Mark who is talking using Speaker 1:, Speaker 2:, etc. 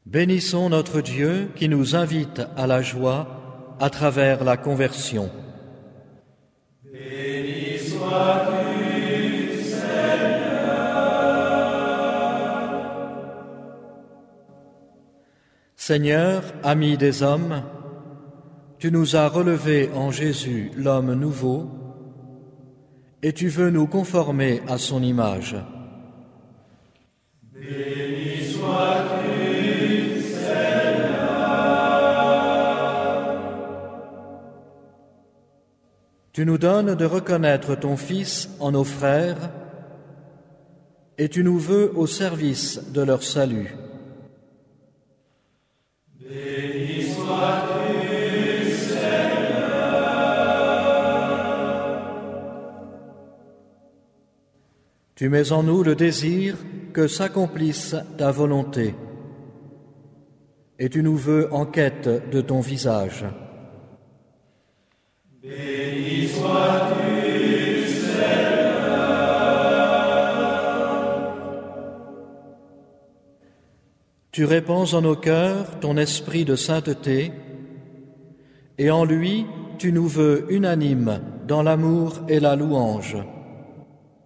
Speaker 1: Bénissons notre Dieu qui nous invite à la joie à travers la conversion.
Speaker 2: Béni sois-tu, Seigneur.
Speaker 1: Seigneur, ami des hommes, tu nous as relevés en Jésus, l'homme nouveau, et tu veux nous conformer à son image.
Speaker 2: Béni sois-tu, Seigneur.
Speaker 1: Tu nous donnes de reconnaître ton Fils en nos frères, et tu nous veux au service de leur salut.
Speaker 2: Béni sois-tu, Seigneur.
Speaker 1: Tu mets en nous le désir que s'accomplisse ta volonté, et tu nous veux en quête de ton visage.
Speaker 2: Béni sois-tu, Seigneur.
Speaker 1: Tu répands en nos cœurs ton esprit de sainteté, et en lui tu nous veux unanimes dans l'amour et la louange.